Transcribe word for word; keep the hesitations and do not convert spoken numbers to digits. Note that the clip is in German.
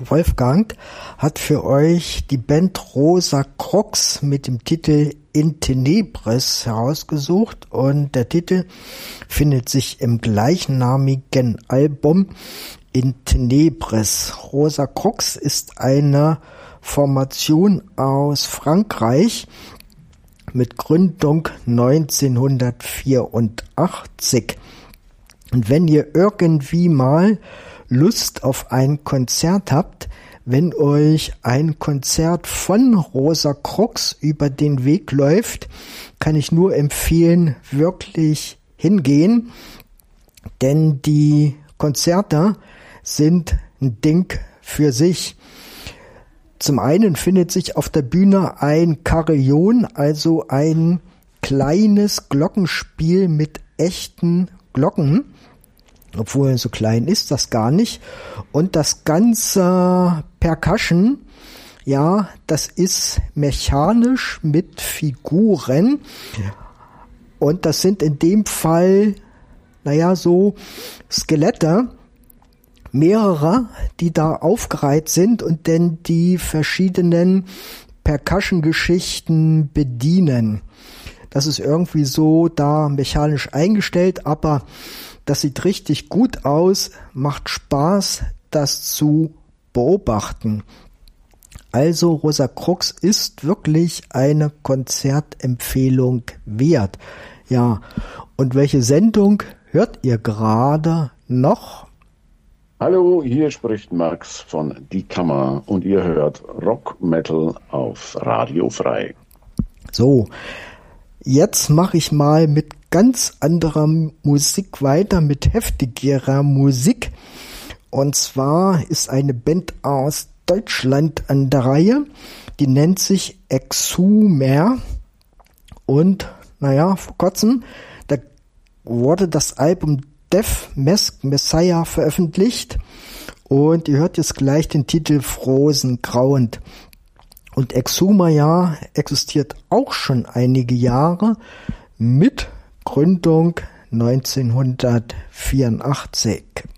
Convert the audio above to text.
Wolfgang hat für euch die Band Rosa Crux mit dem Titel In Tenebris herausgesucht und der Titel findet sich im gleichnamigen Album In Tenebris. Rosa Crux ist eine Formation aus Frankreich mit Gründung neunzehnhundertvierundachtzig. Und wenn ihr irgendwie mal Lust auf ein Konzert habt, wenn euch ein Konzert von Rosa Crux über den Weg läuft, kann ich nur empfehlen, wirklich hingehen, denn die Konzerte sind ein Ding für sich. Zum einen findet sich auf der Bühne ein Carillon, also ein kleines Glockenspiel mit echten Glocken, obwohl so klein ist das gar nicht. Und das ganze Percussion, ja, das ist mechanisch mit Figuren. Und das sind in dem Fall, naja, so Skelette, mehrere, die da aufgereiht sind und dann die verschiedenen Percussion-Geschichten bedienen. Das ist irgendwie so da mechanisch eingestellt, aber das sieht richtig gut aus, macht Spaß, das zu beobachten. Also Rosa Crux ist wirklich eine Konzertempfehlung wert. Ja, und welche Sendung hört ihr gerade noch? Hallo, hier spricht Max von Die Kammer und ihr hört Rock Metal auf Radio Frei. So, jetzt mache ich mal mit ganz anderer Musik weiter, mit heftigerer Musik. Und zwar ist eine Band aus Deutschland an der Reihe, die nennt sich Exhumer. Und naja, vor kurzem, da wurde das Album Death Messiah veröffentlicht. Und ihr hört jetzt gleich den Titel Frozen Grauend. Und Exhumer, ja, existiert auch schon einige Jahre mit Gründung neunzehnhundertvierundachtzig.